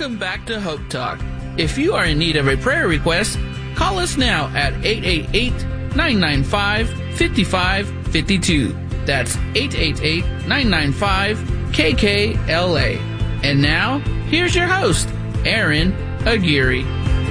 Welcome back to Hope Talk. If you are in need of a prayer request, call us now at 888-995-5552. That's 888-995-KKLA. And now, here's your host, Aaron Aguirre.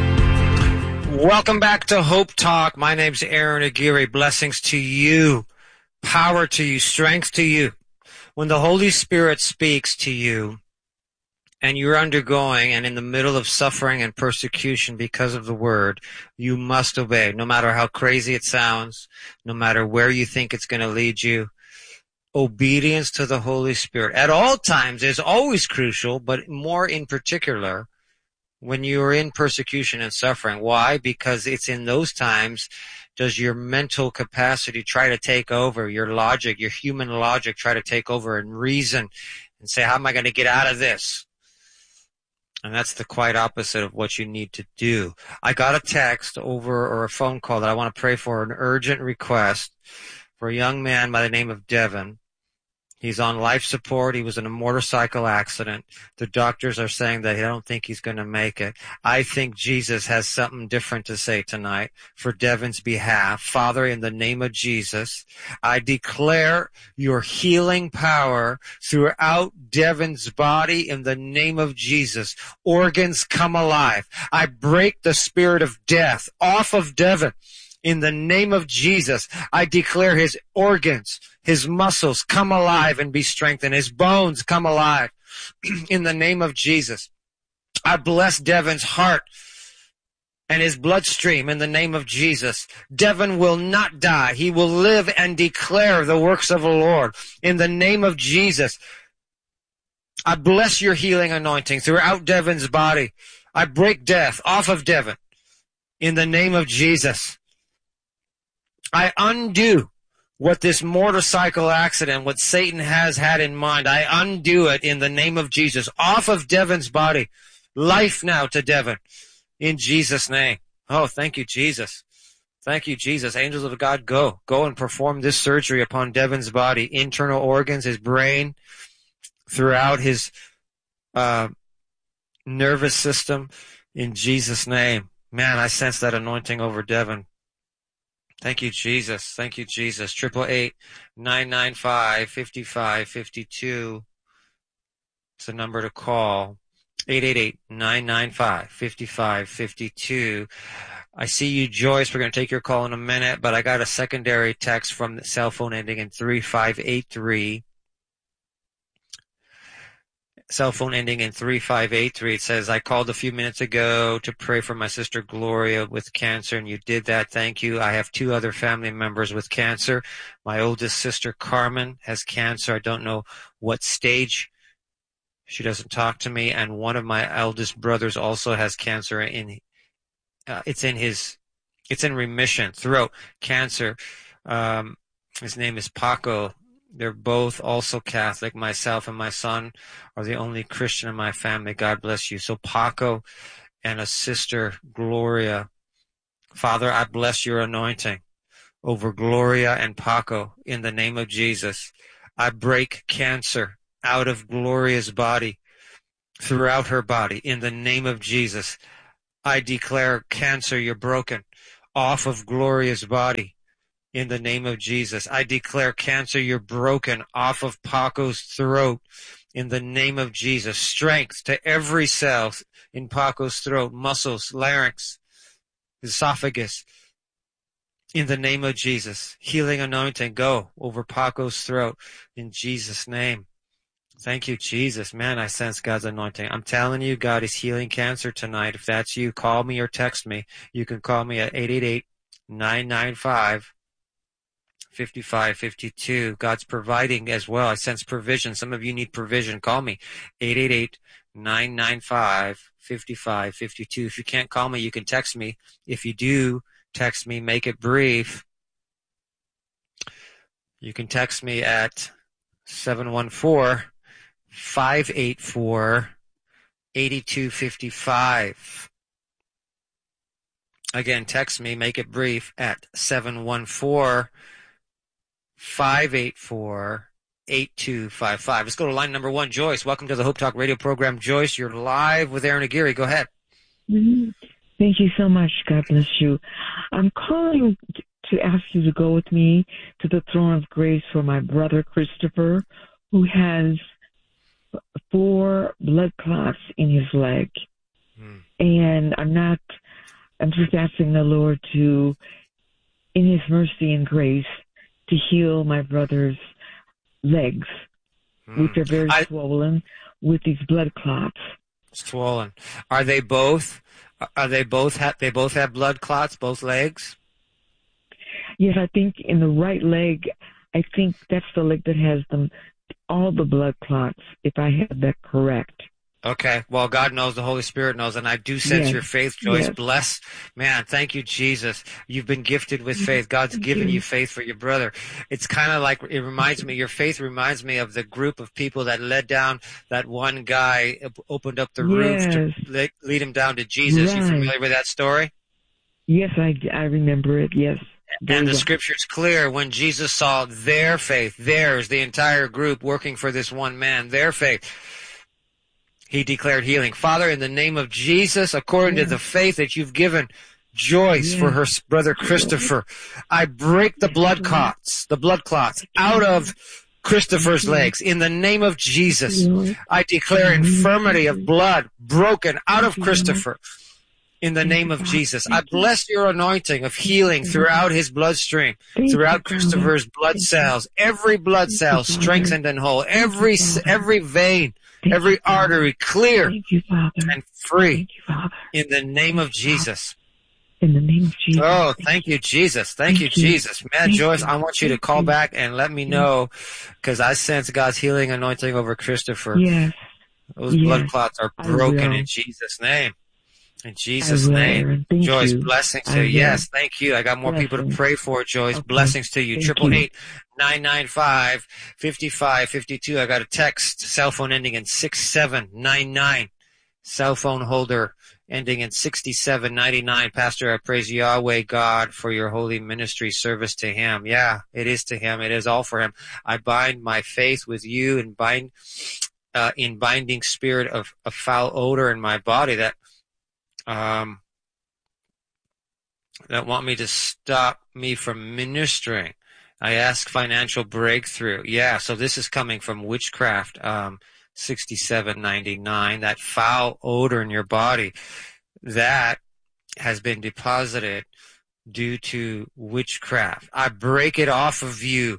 Welcome back to Hope Talk. My name's Aaron Aguirre. Blessings to you, power to you, strength to you. When the Holy Spirit speaks to you and you're undergoing and in the middle of suffering and persecution because of the word, you must obey, no matter how crazy it sounds, no matter where you think it's going to lead you. Obedience to the Holy Spirit at all times is always crucial, but more in particular when you're in persecution and suffering. Why? Because it's in those times does your mental capacity try to take over, your logic, your human logic try to take over and reason and say, how am I going to get out of this? And that's the quite opposite of what you need to do. I got a text over or a phone call that I want to pray for, an urgent request for a young man by the name of Devin. He's on life support. He was in a motorcycle accident. The doctors are saying that they don't think he's going to make it. I think Jesus has something different to say tonight for Devin's behalf. Father, in the name of Jesus, I declare your healing power throughout Devin's body in the name of Jesus. Organs come alive. I break the spirit of death off of Devin. In the name of Jesus, I declare his organs, his muscles come alive and be strengthened. His bones come alive. In the name of Jesus, I bless Devin's heart and his bloodstream in the name of Jesus. Devin will not die. He will live and declare the works of the Lord. In the name of Jesus, I bless your healing anointing throughout Devin's body. I break death off of Devin in the name of Jesus. I undo what this motorcycle accident, what Satan has had in mind. I undo it in the name of Jesus. Off of Devin's body. Life now to Devin. In Jesus' name. Oh, thank you, Jesus. Thank you, Jesus. Angels of God, go. Go and perform this surgery upon Devin's body. Internal organs, his brain, throughout his nervous system. In Jesus' name. Man, I sense that anointing over Devin. Thank you, Jesus. Thank you, Jesus. 888-995-5552. It's the number to call. 888-995-5552. I see you, Joyce. We're going to take your call in a minute, but I got a secondary text from the cell phone ending in 3583. Cell phone ending in 3583. It says, I called a few minutes ago to pray for my sister Gloria with cancer, and you did that. Thank you. I have 2 other family members with cancer. My oldest sister Carmen has cancer. I don't know what stage. She doesn't talk to me. And one of my eldest brothers also has cancer. It's in remission. Throat cancer. His name is Paco. They're both also Catholic. Myself and my son are the only Christian in my family. God bless you. So Paco and a sister, Gloria. Father, I bless your anointing over Gloria and Paco in the name of Jesus. I break cancer out of Gloria's body, throughout her body, in the name of Jesus. I declare cancer, you're broken off of Gloria's body. In the name of Jesus, I declare cancer, you're broken off of Paco's throat. In the name of Jesus, strength to every cell in Paco's throat, muscles, larynx, esophagus. In the name of Jesus, healing anointing, go over Paco's throat. In Jesus' name. Thank you, Jesus. Man, I sense God's anointing. I'm telling you, God is healing cancer tonight. If that's you, call me or text me. You can call me at 888-995-5552. God's providing as well. I sense provision. Some of you need provision. Call me. 888-995-5552. If you can't call me, you can text me. If you do text me, make it brief. You can text me at 714-584-8255. Again, text me, make it brief, at 714-584-8255. 888-995-8255. Let's go to line number 1. Joyce, welcome to the Hope Talk radio program. Joyce, you're live with Aaron Aguirre. Go ahead. Thank you so much. God bless you. I'm calling to ask you to go with me to the throne of grace for my brother Christopher, who has 4 blood clots in his leg. And I'm just asking the Lord to, in his mercy and grace, to heal my brother's legs, which are very swollen with these blood clots. Swollen. Are they both? They both have blood clots, both legs? Yes, I think in the right leg, I think that's the leg that has all the blood clots, if I have that correct. Okay. Well, God knows, the Holy Spirit knows, and I do sense your faith, Joyce. Yes. Bless. Man, thank you, Jesus. You've been gifted with faith. God's given you faith for your brother. It's kind of like, your faith reminds me of the group of people that led down that one guy, opened up the roof to lead him down to Jesus. You familiar with that story? Yes, I remember it, yes. And the scripture's clear. When Jesus saw their faith, theirs, the entire group working for this one man, their faith, he declared healing. Father, in the name of Jesus, according to the faith that you've given Joyce for her brother Christopher, I break the blood clots out of Christopher's legs. In the name of Jesus, I declare infirmity of blood broken out of Christopher. In the name of Jesus, I bless your anointing of healing throughout his bloodstream, throughout Christopher's blood cells, every blood cell strengthened and whole, every vein, every artery clear and free. In the name of Jesus. In the name of Jesus. Oh, thank you, Jesus. Thank you, Jesus. Man, Joyce, I want you to call back and let me know, because I sense God's healing anointing over Christopher. Yes. Those blood clots are broken in Jesus' name. In Jesus' name. Joyce, blessings to you. Yes, thank you. I got more people to pray for, Joyce. Blessings to you. 888-995-5552. I got a text, cell phone ending in 6799. Cell phone holder ending in 6799. Pastor, I praise Yahweh God for your holy ministry service to him. Yeah, it is to him. It is all for him. I bind my faith with you and in binding spirit of a foul odor in my body that want me to stop me from ministering. I ask financial breakthrough. Yeah, so this is coming from witchcraft, 6799. That foul odor in your body that has been deposited due to witchcraft. I break it off of you,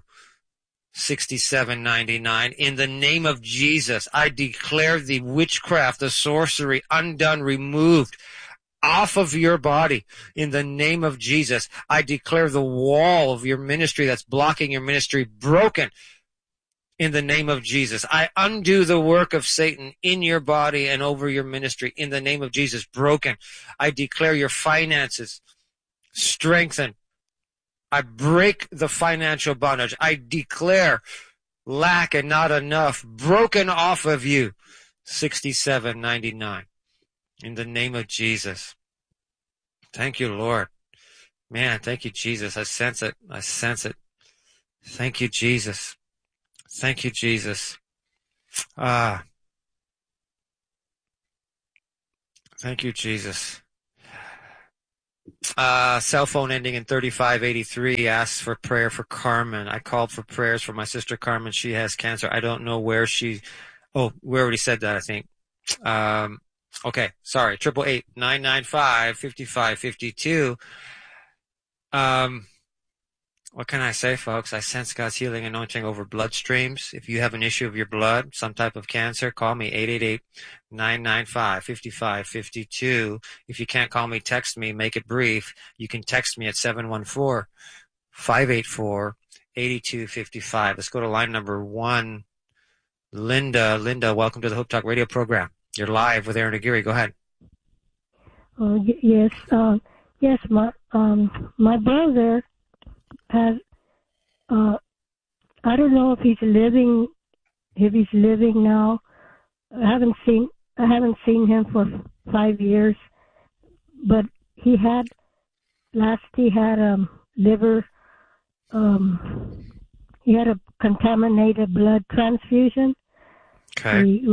6799. In the name of Jesus, I declare the witchcraft, the sorcery, undone, removed off of your body. In the name of Jesus, I declare the wall of your ministry that's blocking your ministry broken. In the name of Jesus, I undo the work of Satan in your body and over your ministry. In the name of Jesus, broken. I declare your finances strengthened. I break the financial bondage. I declare lack and not enough broken off of you. 6799. In the name of Jesus. Thank you, Lord. Man, thank you, Jesus. I sense it. I sense it. Thank you, Jesus. Thank you, Jesus. Thank you, Jesus. Cell phone ending in 3583 asks for prayer for Carmen. I called for prayers for my sister Carmen. She has cancer. I don't know where we already said that, I think. Okay, sorry. 888-995-5552. What can I say, folks? I sense God's healing anointing over bloodstreams. If you have an issue of your blood, some type of cancer, call me, 888-995-5552. If you can't call me, text me, make it brief. You can text me at 714-584-8255. Let's go to line number 1. Linda. Linda, welcome to the Hope Talk radio program. You're live with Aaron Aguirre. Go ahead. Yes. Yes, my brother has, I don't know if he's living now. I haven't seen him for 5 years, but he had liver he had a contaminated blood transfusion. Okay. It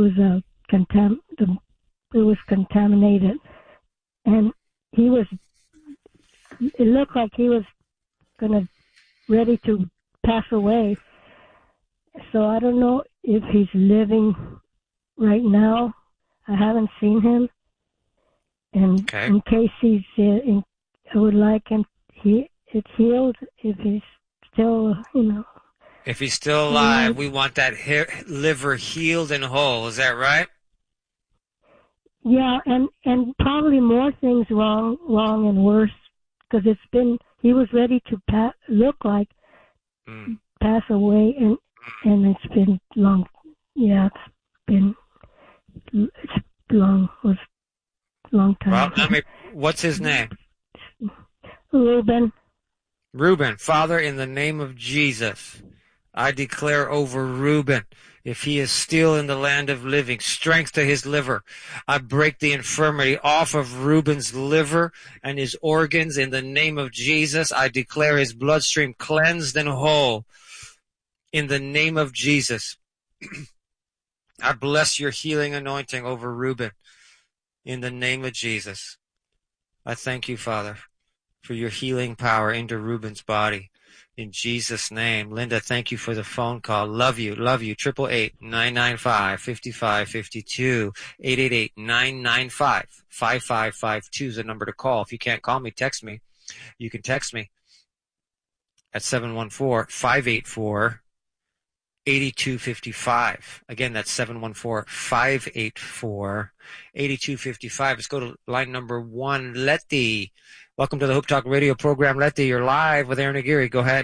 was contaminated, and it looked like he was ready to pass away. So I don't know if he's living right now. I haven't seen him, and Okay. in case he's, I would like him. It's healed if he's still, If he's still alive, we want that liver healed and whole. Is that right? Yeah, and probably more things wrong and worse, because he was ready to look like pass away, and it's been long. Yeah, it's long time. Well, what's his name? Reuben. Father, in the name of Jesus, I declare over Reuben, if he is still in the land of living, strength to his liver. I break the infirmity off of Reuben's liver and his organs in the name of Jesus. I declare his bloodstream cleansed and whole in the name of Jesus. I bless your healing anointing over Reuben in the name of Jesus. I thank you, Father, for your healing power into Reuben's body. In Jesus' name. Linda, thank you for the phone call. Love you. 888-995-5552. 888-995-5552 is the number to call. If you can't call me, text me. You can text me at 714-584-8255. Again, that's 714-584-8255. Let's go to line number 1. Letty. Welcome to the Hope Talk radio program. Letty, you're live with Aaron Aguirre. Go ahead.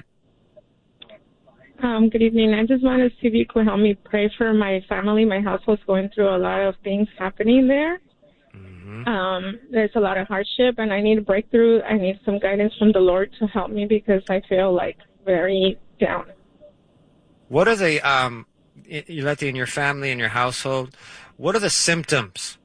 Good evening. I just wanted to see if you could help me pray for my family. My household's going through a lot of things happening there. There's a lot of hardship, and I need a breakthrough. I need some guidance from the Lord to help me because I feel like very down. What are the, Letty, in your family, in your household, what are the symptoms?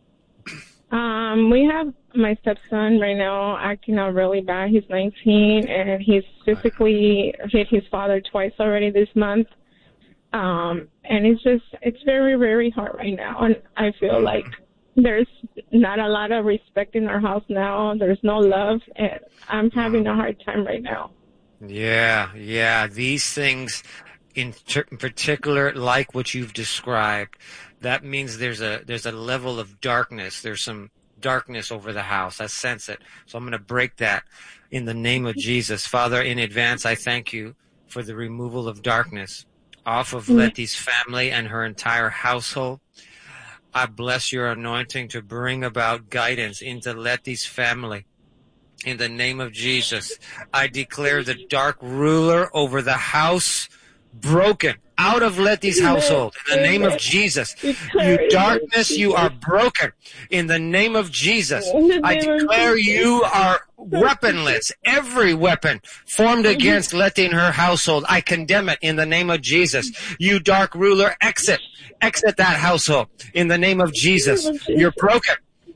We have my stepson right now acting out really bad. He's 19, and he's physically hit his father twice already this month. And it's very, very hard right now. And I feel like there's not a lot of respect in our house now. There's no love, and I'm having a hard time right now. Yeah. These things in particular, like what you've described, that means there's a level of darkness. There's some darkness over the house. I sense it. So I'm going to break that in the name of Jesus. Father, in advance, I thank you for the removal of darkness off of Letty's family and her entire household. I bless your anointing to bring about guidance into Letty's family. In the name of Jesus, I declare the dark ruler over the house broken out of Letty's household. In the name of Jesus, you darkness, you are broken. In the name of Jesus, I declare you are weaponless. Every weapon formed against Letty and her household, I condemn it in the name of Jesus. You dark ruler, exit that household. In the name of Jesus, you're broken.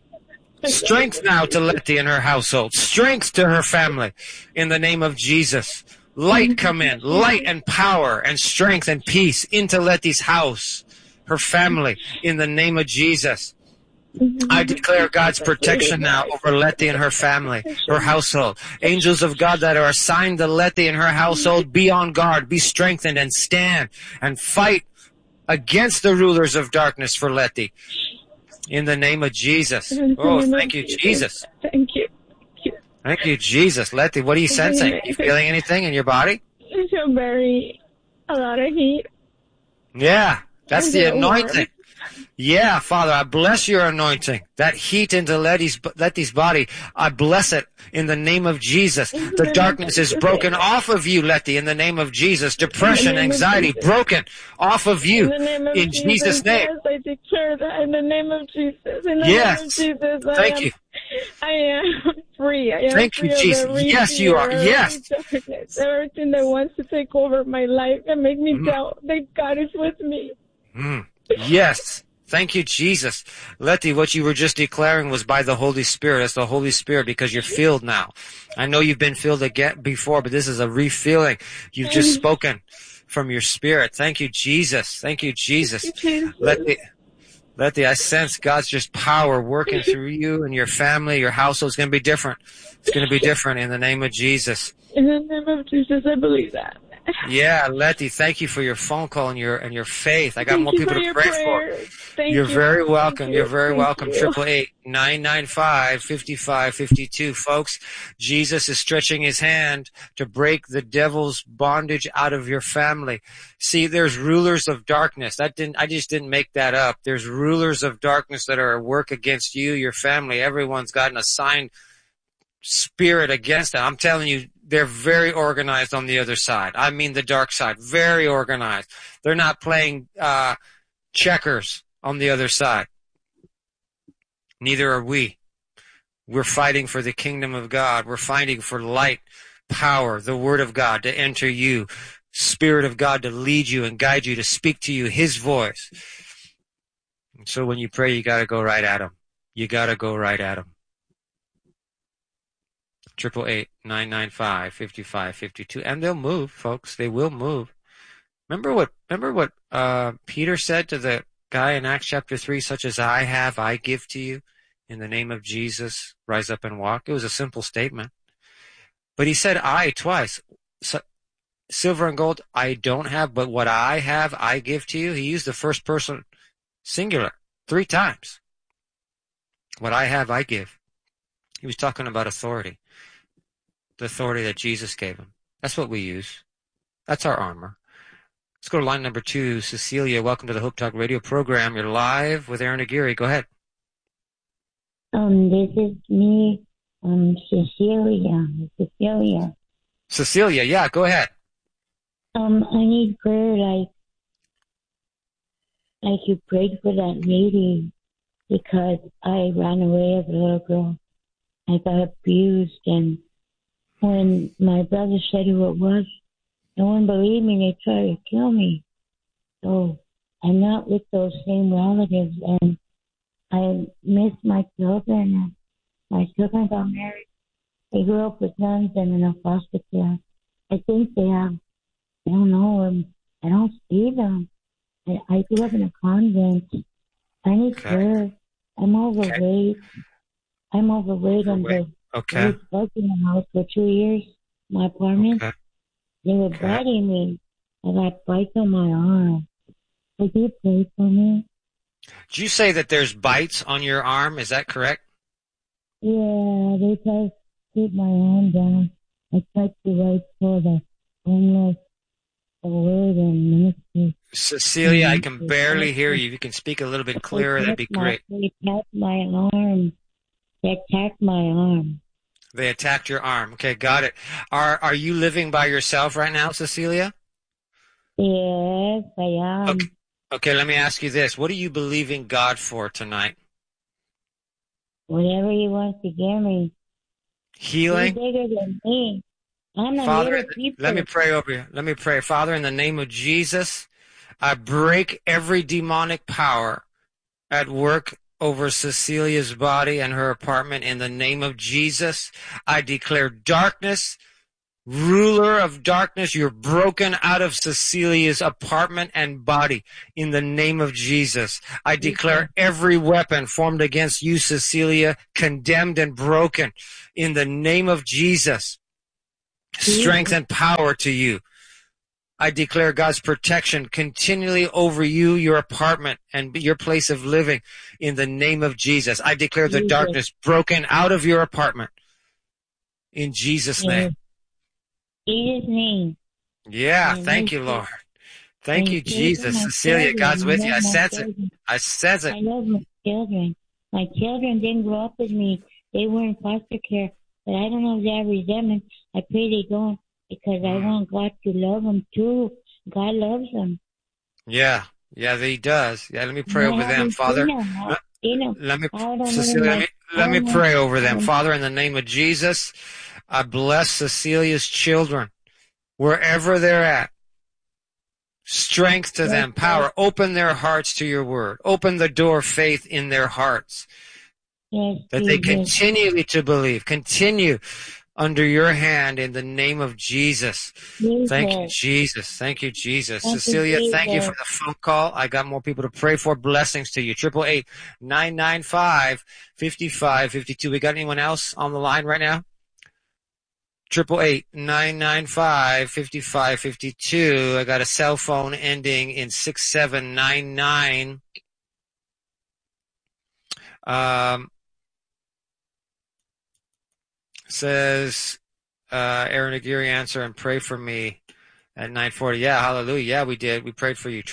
Strength now to Letty and her household. Strength to her family. In the name of Jesus. Light come in. Light and power and strength and peace into Letty's house. Her family. In the name of Jesus. I declare God's protection now over Letty and her family, her household. Angels of God that are assigned to Letty and her household, be on guard, be strengthened, and stand and fight against the rulers of darkness for Letty. In the name of Jesus. Oh, thank you, Jesus. Thank you. Thank you, Jesus. Letty, what are you sensing? Are you feeling anything in your body? I feel a lot of heat. Yeah, that's the anointing. Yeah, Father, I bless your anointing. That heat into Letty's body, I bless it in the name of Jesus. The darkness is broken off of you, Letty, in the name of Jesus. Depression, anxiety, broken off of you in Jesus' name. Yes, I declare that in the name of Jesus. In the Yes. name of Jesus. Thank you. I am free. I am Thank free you, of Jesus. every Yes, you are. fear, Yes. every darkness, everything that wants to take over my life and make me doubt that God is with me. Yes. Thank you, Jesus. Letty, what you were just declaring was by the Holy Spirit. That's the Holy Spirit because you're filled now. I know you've been filled again before, but this is a refilling. You've just spoken from your spirit. Thank you, Jesus. Thank you, Jesus. Thank you, Jesus. Letty, I sense God's just power working through you and your family, your household. It's going to be different. It's going to be different in the name of Jesus. In the name of Jesus, I believe that. Yeah, Letty, thank you for your phone call and your faith. I got Thank more you people for to your pray prayers. for. Thank You're you. very welcome. Thank you. You're very Thank welcome. you. 888-995-5552. Folks, Jesus is stretching his hand to break the devil's bondage out of your family. See, there's rulers of darkness. I just didn't make that up. There's rulers of darkness that are at work against you, your family. Everyone's got an assigned spirit against them. I'm telling you, they're very organized on the other side. I mean the dark side. Very organized. They're not playing checkers on the other side. Neither are we. We're fighting for the kingdom of God. We're fighting for light, power, the word of God to enter you, Spirit of God to lead you and guide you, to speak to you, his voice. And so when you pray, you got to go right at him. You got to go right at him. 888-995-5552. And they'll move, folks. They will move. Remember what Peter said to the guy in Acts chapter 3, such as I have, I give to you. In the name of Jesus, rise up and walk. It was a simple statement. But he said I twice. So, silver and gold I don't have, but what I have, I give to you. He used the first person singular 3 times. What I have, I give. He was talking about authority. The authority that Jesus gave him. That's what we use. That's our armor. Let's go to line number 2. Cecilia, welcome to the Hope Talk radio program. You're live with Aaron Aguirre. Go ahead. This is me, Cecilia. Cecilia, yeah, go ahead. I need prayer like you prayed for that lady, because I ran away as a little girl. I got abused, and when my brother said who it was, no one believed me. They tried to kill me. So I'm not with those same relatives, and I miss my children. And my children got married. They grew up with nuns and in a foster care. I think they have, I don't know, I don't see them. I grew up in a convent. I need prayer. I'm overweight. I'm overweight, and they were stuck in the house for 2 years, my apartment. They were biting me. I got bites on my arm. Would you pray for me? Did you say that there's bites on your arm? Is that correct? Yeah, they try to keep my arm down. I tried to write for the homeless, the word and ministry. Cecilia, I can barely hear you. If you can speak a little bit clearer, that'd be great. They attacked my arm. They attacked my arm. They attacked your arm. Okay, got it. Are you living by yourself right now, Cecilia? Yes, I am. Okay, let me ask you this. What are you believing God for tonight? Whatever he wants to give me. Healing? He's bigger than me. I'm a Father, little people. let me pray over you. Let me pray. Father, in the name of Jesus, I break every demonic power at work over Cecilia's body and her apartment. In the name of Jesus, I declare darkness, ruler of darkness, you're broken out of Cecilia's apartment and body. In the name of Jesus, I declare every weapon formed against you, Cecilia, condemned and broken. In the name of Jesus, strength and power to you. I declare God's protection continually over you, your apartment, and your place of living. In the name of Jesus, I declare the darkness broken out of your apartment. In Jesus' name. Jesus' name. Yeah, thank you, Lord. Thank you, Jesus. Cecilia, God's with you. I sense it. I sense it. I love my children. My children didn't grow up with me. They were in foster care. But I don't know if they have resentment. I pray they don't, because I want God to love them too. God loves them. Yeah, he does. Yeah, let me pray over them, Father. Let me pray over them. Father, in the name of Jesus, I bless Cecilia's children wherever they're at. Strength to them, power. Open their hearts to your word. Open the door of faith in their hearts. Yes, that they continually to believe. Continue under your hand in the name of Jesus. Jesus. Thank you, Jesus. Thank you, Jesus. Thank you, Cecilia, thank you Jesus. for the phone call. I got more people to pray for. Blessings to you. 888-995-5552. We got anyone else on the line right now? 888-995-5552. I got a cell phone ending in 6799. Says Aaron Aguirre, answer and pray for me at 9:40. Yeah, hallelujah. Yeah, we did. We prayed for you.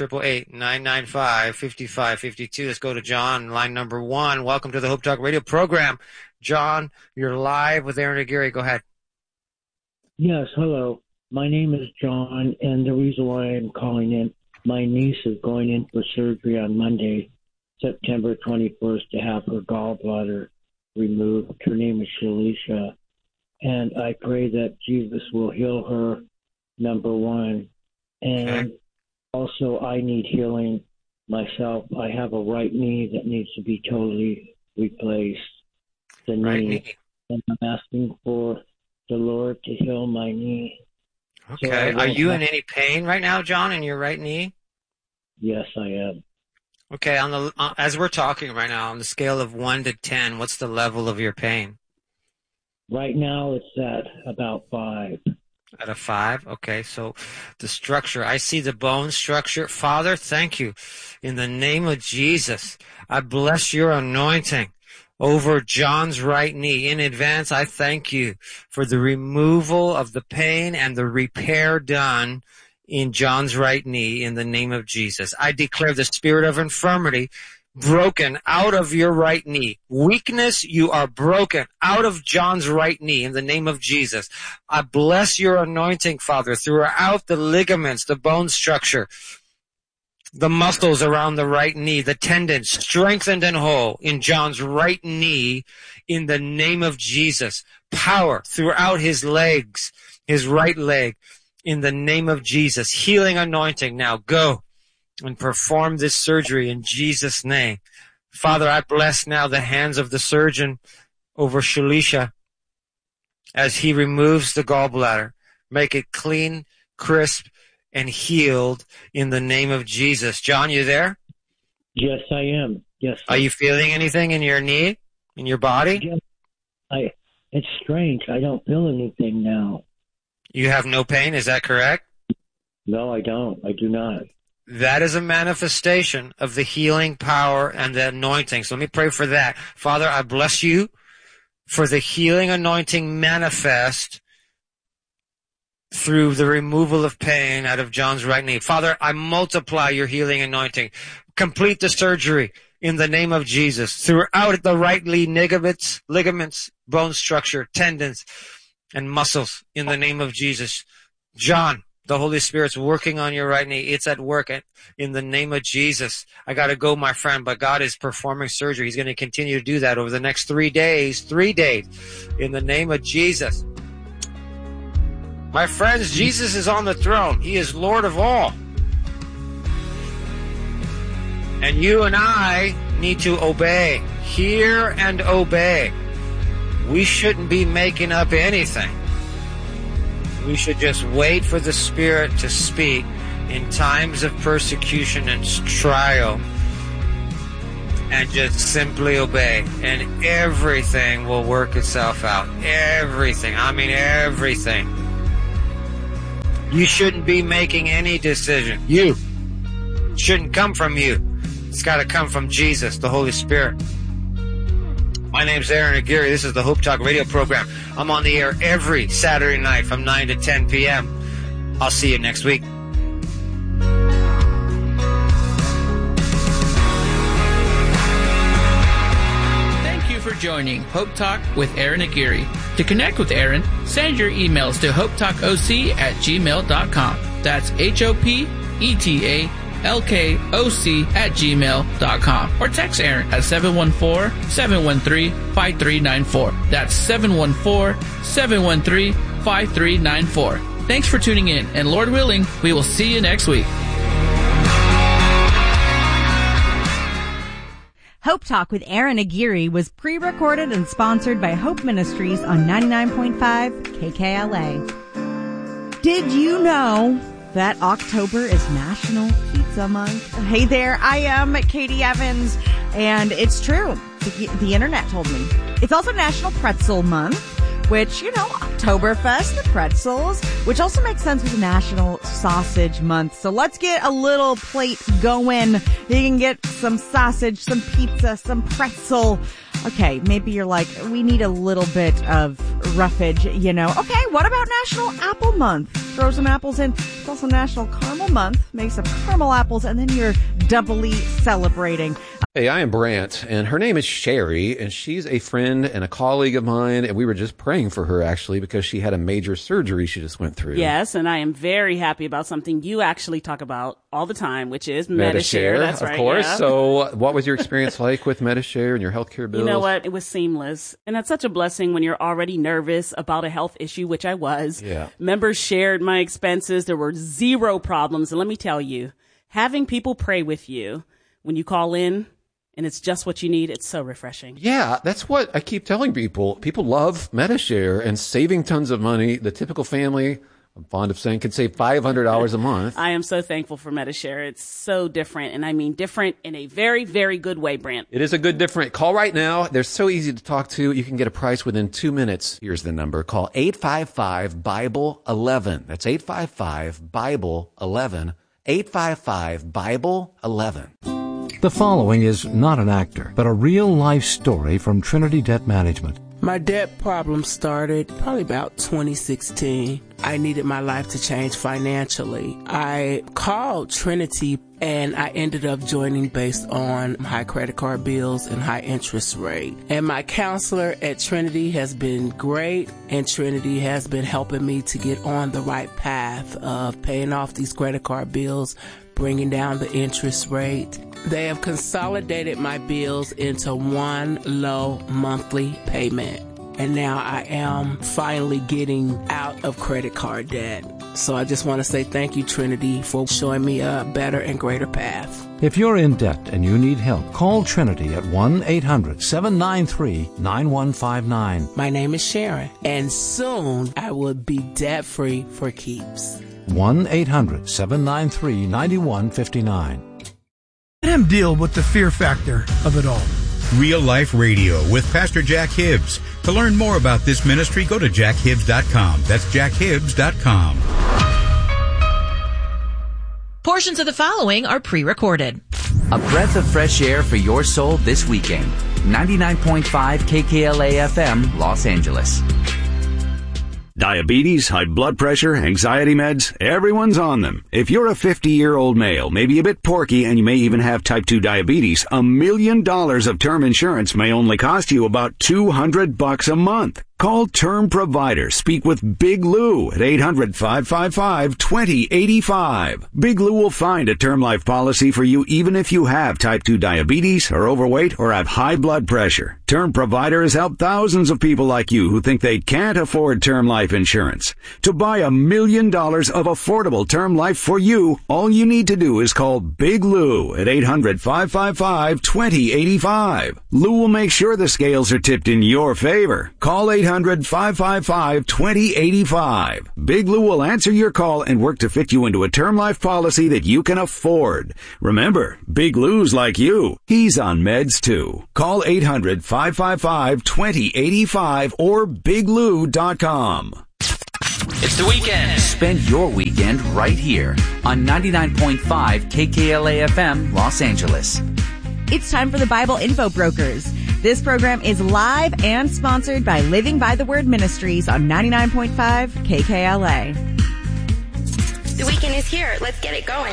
888-995-5552. Let's go to John, line number 1. Welcome to the Hope Talk Radio program. John, you're live with Aaron Aguirre. Go ahead. Yes, hello. My name is John, and the reason why I'm calling in, my niece is going in for surgery on Monday, September 21st, to have her gallbladder removed. Her name is Shalisha. And I pray that Jesus will heal her, number one. And also, I need healing myself. I have a right knee that needs to be totally replaced. The knee. And I'm asking for the Lord to heal my knee. Okay. Are you in any pain right now, John, in your right knee? Yes, I am. Okay. As we're talking right now, on the scale of 1 to 10, what's the level of your pain? Right now, it's at about 5. At a 5? Okay, so the structure. I see the bone structure. Father, thank you. In the name of Jesus, I bless your anointing over John's right knee. In advance, I thank you for the removal of the pain and the repair done in John's right knee in the name of Jesus. I declare the spirit of infirmity broken out of your right knee. Weakness, you are broken out of John's right knee in the name of Jesus. I bless your anointing, Father, throughout the ligaments, the bone structure, the muscles around the right knee, the tendons strengthened and whole in John's right knee in the name of Jesus. Power throughout his legs, his right leg in the name of Jesus. Healing anointing. Now go and perform this surgery in Jesus' name. Father, I bless now the hands of the surgeon over Shalisha as he removes the gallbladder. Make it clean, crisp, and healed in the name of Jesus. John, you there? Yes, I am. Yes. Are you feeling anything in your knee, in your body? Yes. It's strange. I don't feel anything now. You have no pain, is that correct? No, I don't. I do not. That is a manifestation of the healing power and the anointing. So let me pray for that. Father, I bless you for the healing anointing manifest through the removal of pain out of John's right knee. Father, I multiply your healing anointing. Complete the surgery in the name of Jesus throughout the right knee, ligaments, bone structure, tendons, and muscles in the name of Jesus. John, the Holy Spirit's working on your right knee. It's at work in the name of Jesus. I got to go, my friend, but God is performing surgery. He's going to continue to do that over the next 3 days, in the name of Jesus. My friends, Jesus is on the throne. He is Lord of all. And you and I need to obey. Hear and obey. We shouldn't be making up anything. We should just wait for the Spirit to speak in times of persecution and trial and just simply obey. And everything will work itself out. Everything. I mean everything. You shouldn't be making any decision. You. It shouldn't come from you. It's got to come from Jesus, the Holy Spirit. My name's Aaron Aguirre. This is the Hope Talk radio program. I'm on the air every Saturday night from 9 to 10 p.m. I'll see you next week. Thank you for joining Hope Talk with Aaron Aguirre. To connect with Aaron, send your emails to hopetalkoc@gmail.com. That's HOPETALKOC@gmail.com. Or text Aaron at 714-713-5394. That's 714-713-5394. Thanks for tuning in, and Lord willing, we will see you next week. Hope Talk with Aaron Aguirre was pre-recorded and sponsored by Hope Ministries on 99.5 KKLA. Did you know that October is National Pizza Month? Hey there, I am Katie Evans, and it's true. The internet told me. It's also National Pretzel Month, which, you know, Oktoberfest, the pretzels, which also makes sense with National Sausage Month. So let's get a little plate going. You can get some sausage, some pizza, some pretzel. Okay, maybe you're like, we need a little bit of roughage, you know. Okay, what about National Apple Month? Throw some apples in. It's also National Caramel Month. Make some caramel apples, and then you're doubly celebrating. Hey, I am Brant, and her name is Sherry, and she's a friend and a colleague of mine, and we were just praying for her, actually, because she had a major surgery she just went through. Yes, and I am very happy about something you actually talk about all the time, which is Medi-Share. That's right. Of course. Yeah. So what was your experience like with Medi-Share and your healthcare bills? You know what? It was seamless. And that's such a blessing when you're already nervous about a health issue, which I was. Yeah. Members shared my expenses. There were zero problems. And let me tell you, having people pray with you when you call in, and it's just what you need, it's so refreshing. Yeah, that's what I keep telling people. People love Medi-Share and saving tons of money. The typical family, I'm fond of saying, can save $500 a month. I am so thankful for Medi-Share. It's so different, and I mean different in a very, very good way, Brant. It is a good different. Call right now. They're so easy to talk to. You can get a price within 2 minutes. Here's the number. Call 855-BIBLE-11. That's 855-BIBLE-11. 855-BIBLE-11. The following is not an actor, but a real-life story from Trinity Debt Management. My debt problem started probably about 2016. I needed my life to change financially. I called Trinity and I ended up joining based on high credit card bills and high interest rate. And my counselor at Trinity has been great, and Trinity has been helping me to get on the right path of paying off these credit card bills, bringing down the interest rate. They have consolidated my bills into one low monthly payment. And now I am finally getting out of credit card debt. So I just want to say thank you, Trinity, for showing me a better and greater path. If you're in debt and you need help, call Trinity at 1-800-793-9159. My name is Sharon, and soon I will be debt-free for keeps. 1-800-793-9159. Let him deal with the fear factor of it all. Real Life Radio with Pastor Jack Hibbs. To learn more about this ministry, go to jackhibbs.com. That's jackhibbs.com. Portions of the following are pre-recorded. A breath of fresh air for your soul this weekend. 99.5 KKLA FM, Los Angeles. Diabetes, high blood pressure, anxiety meds, everyone's on them. If you're a 50-year-old male, maybe a bit porky, and you may even have type 2 diabetes, $1 million of term insurance may only cost you about $200 a month. Call Term Provider. Speak with Big Lou at 800-555-2085. Big Lou will find a term life policy for you even if you have type 2 diabetes, are overweight, or have high blood pressure. Term Provider has helped thousands of people like you who think they can't afford term life insurance. To buy $1 million of affordable term life for you, all you need to do is call Big Lou at 800-555-2085. Lou will make sure the scales are tipped in your favor. Call 800-555-2085. Big Lou will answer your call and work to fit you into a term life policy that you can afford. Remember, Big Lou's like you. He's on meds too. Call 800-555-2085 or biglou.com. It's the weekend. Spend your weekend right here on 99.5 KKLA FM, Los Angeles. It's time for the Bible Info Brokers. This program is live and sponsored by Living by the Word Ministries on 99.5 KKLA. The weekend is here. Let's get it going.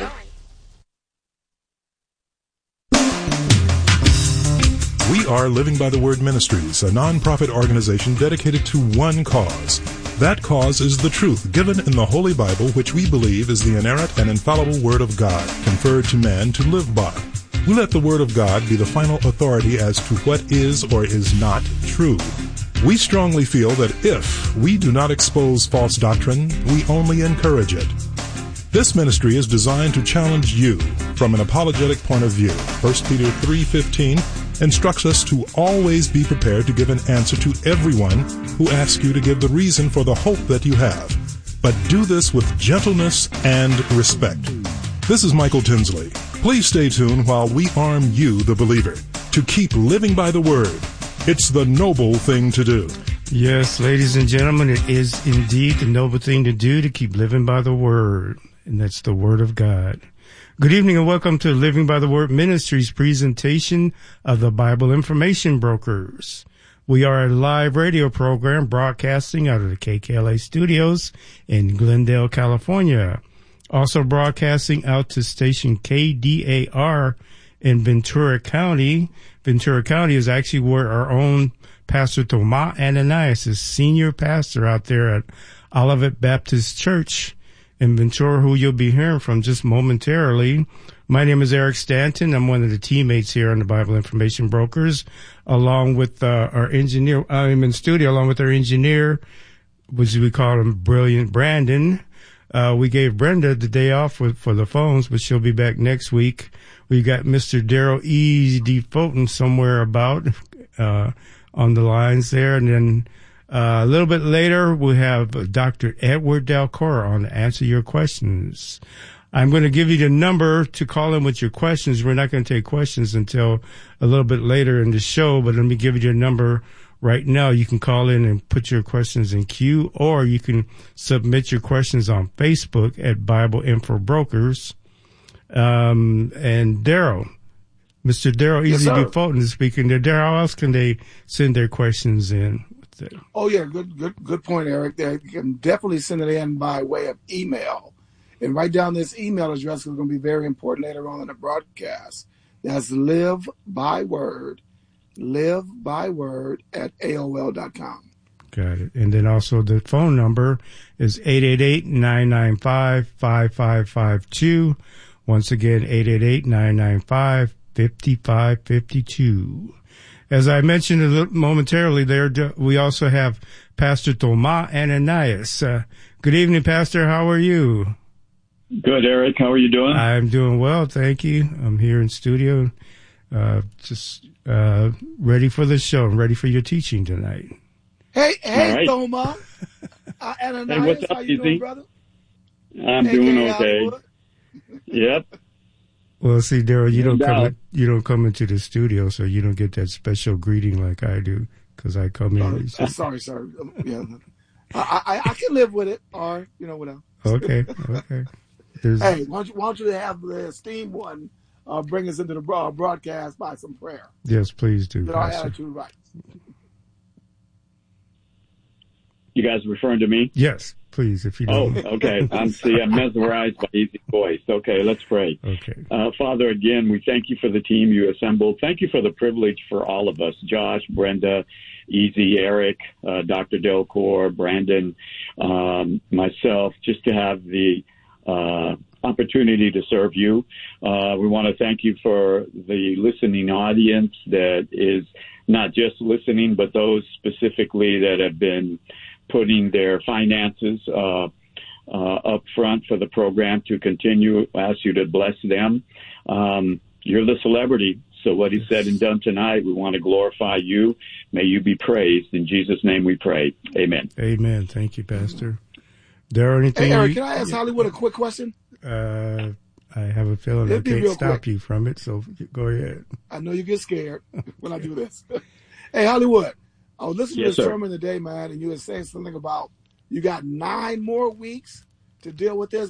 We are Living by the Word Ministries, a non-profit organization dedicated to one cause. That cause is the truth given in the Holy Bible, which we believe is the inerrant and infallible Word of God, conferred to man to live by. We let the Word of God be the final authority as to what is or is not true. We strongly feel that if we do not expose false doctrine, we only encourage it. This ministry is designed to challenge you from an apologetic point of view. 1 Peter 3:15 instructs us to always be prepared to give an answer to everyone who asks you to give the reason for the hope that you have. But do this with gentleness and respect. This is Michael Tinsley. Please stay tuned while we arm you, the believer, to keep living by the Word. It's the noble thing to do. Yes, ladies and gentlemen, it is indeed the noble thing to do to keep living by the Word, and that's the Word of God. Good evening and welcome to Living by the Word Ministries presentation of the Bible Information Brokers. We are a live radio program broadcasting out of the KKLA studios in Glendale, California. Also broadcasting out to station KDAR in Ventura County. Ventura County is actually where our own Pastor Tomas Ananias is senior pastor out there at Olivet Baptist Church in Ventura, who you'll be hearing from just momentarily. My name is Eric Stanton. I'm one of the teammates here on the Bible Information Brokers, along with our engineer. I'm in studio along with our engineer, which we call him Brilliant Brandon. We gave Brenda the day off for the phones, but she'll be back next week. We got Mr. Daryl E. D. Fulton somewhere about on the lines there, and then a little bit later, we'll have Dr. Edward Delcora on to answer your questions. I'm going to give you the number to call in with your questions. We're not going to take questions until a little bit later in the show, but let me give you the number right now. You can call in and put your questions in queue, or you can submit your questions on Facebook at Bible Info Brokers. And Daryl, Mr. Daryl Easy B. Fulton is speaking there. Daryl, how else can they send their questions in? Oh yeah, good point, Eric. They can definitely send it in by way of email, and write down this email address is going to be very important later on in the broadcast. That's livebyword at AOL.com. Got it. And then also the phone number is 888-995-5552. Once again, 888-995-5552. As I mentioned momentarily there, we also have Pastor Tomas Ananias. Good evening, Pastor. How are you? Good, Eric. How are you doing? I'm doing well, thank you. I'm here in studio, just ready for the show. I'm ready for your teaching tonight. Hey, right. Tomas. Ananias, hey, what's up, how you doing, brother? I'm doing okay. Yep. Well, see, Daryl, you don't come into the studio, so you don't get that special greeting like I do, because I come in. Sorry. Yeah, I can live with it, or whatever. Okay. Hey, why don't you have the esteemed one bring us into the broadcast by some prayer? Yes, please do. Get our attitude right. You guys referring to me? Yes, please, if you don't. Oh, okay. I'm mesmerized by Easy's voice. Okay, let's pray. Okay. Father, again, we thank you for the team you assembled. Thank you for the privilege for all of us, Josh, Brenda, Easy, Eric, Dr. Delcor, Brandon, myself, just to have the opportunity to serve you. We want to thank you for the listening audience that is not just listening, but those specifically that have been putting their finances up front for the program to continue. I ask you to bless them. You're the celebrity. So what he said and done tonight, we want to glorify you. May you be praised. In Jesus' name we pray. Amen. Amen. Thank you, Pastor. There anything? Hey, Eric, can I ask Hollywood a quick question? I have a feeling I can't stop you from it, so go ahead. I know you get scared when I do this. Hey, Hollywood, I was listening to the sermon today, man, and you were saying something about you got 9 more weeks to deal with this.